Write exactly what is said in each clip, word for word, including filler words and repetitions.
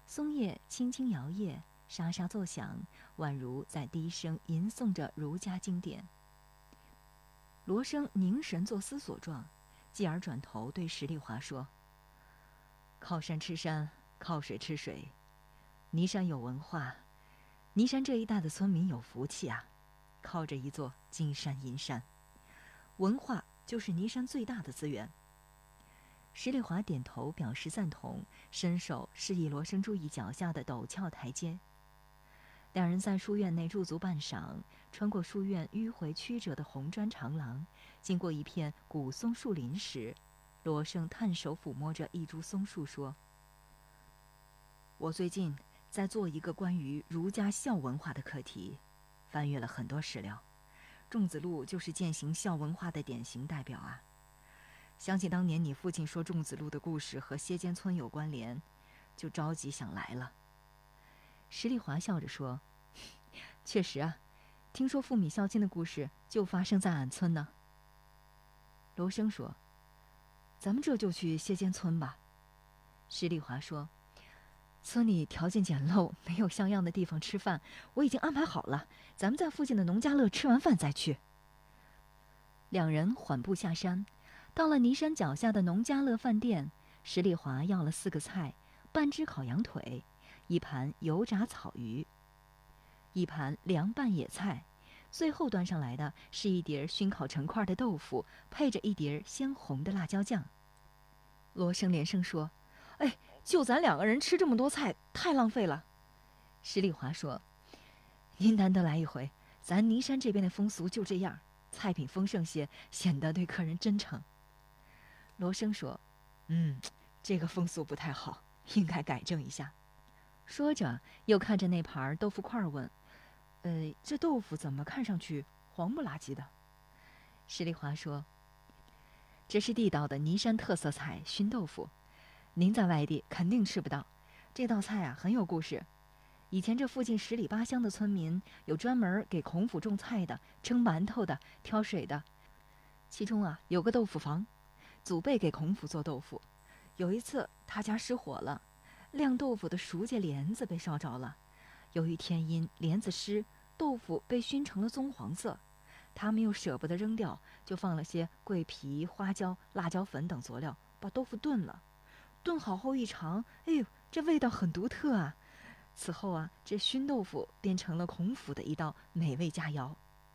松叶轻轻摇曳，沙沙作响，宛如在低声吟诵着儒家经典。罗生凝神作思索状，继而转头对石丽华说：靠山吃山，靠水吃水，尼山有文化，尼山这一带的村民有福气啊，靠着一座金山银山，文化就是尼山最大的资源。石丽华点头表示赞同，伸手示意罗生注意脚下的陡峭台阶。两人在书院内驻足半晌，穿过书院迂回曲折的红砖长廊，经过一片古松树林时，罗生探手抚摸着一株松树说：我最近在做一个关于儒家孝文化的课题，翻阅了很多史料，仲子路就是践行孝文化的典型代表啊。想起当年你父亲说仲子路的故事和歇间村有关联，就着急想来了。石丽华笑着说：确实啊，听说父米孝亲的故事就发生在俺村呢。罗生说：咱们这就去歇间村吧。石丽华说：村里条件简陋，没有像样的地方吃饭，我已经安排好了，咱们在附近的农家乐吃完饭再去。两人缓步下山，到了尼山脚下的农家乐饭店，石丽华要了四个菜，半只烤羊腿，一盘油炸草鱼，一盘凉拌野菜，最后端上来的是一碟熏烤成块的豆腐，配着一碟鲜红的辣椒酱。罗生连声说：哎，就咱两个人吃这么多菜，太浪费了。石丽华说：您难得来一回，咱尼山这边的风俗就这样，菜品丰盛些，显得对客人真诚。罗生说：嗯，这个风俗不太好，应该改正一下。说着又看着那盘豆腐块问：呃，这豆腐怎么看上去黄不拉几的？石丽华说：这是地道的尼山特色菜熏豆腐，您在外地肯定吃不到。这道菜啊很有故事，以前这附近十里八乡的村民有专门给孔府种菜的、蒸馒头的、挑水的，其中啊有个豆腐房，祖辈给孔府做豆腐。有一次他家失火了，晾豆腐的熟秸帘子被烧着了，由于天阴，帘子湿，豆腐被熏成了棕黄色，他们又舍不得扔掉，就放了些桂皮、花椒、辣椒粉等佐料，把豆腐炖了。炖好后一尝，哎呦，这味道很独特啊！此后啊，这熏豆腐变成了孔府的一道美味佳肴。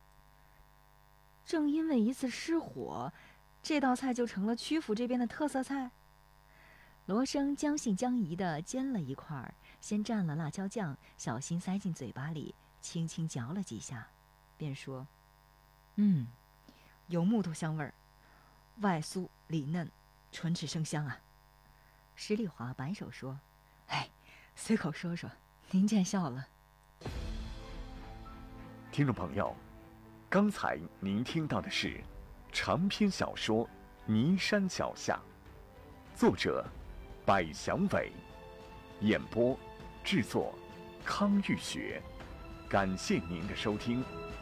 正因为一次失火，这道菜就成了曲阜这边的特色菜。罗生将信将疑地煎了一块，先蘸了辣椒酱，小心塞进嘴巴里，轻轻嚼了几下，便说：嗯，有木头香味儿，外酥里嫩，唇齿生香啊。石丽华摆手说：哎，随口说说，您见笑了。 听众朋友，刚才您听到的是长篇小说《尼山脚下》，作者百祥伟，演播制作康玉学。感谢您的收听。